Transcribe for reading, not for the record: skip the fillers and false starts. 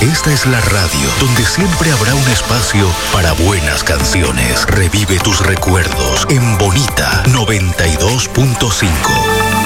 Esta es la radio donde siempre habrá un espacio para buenas canciones. Revive tus recuerdos en Bonita 92.5.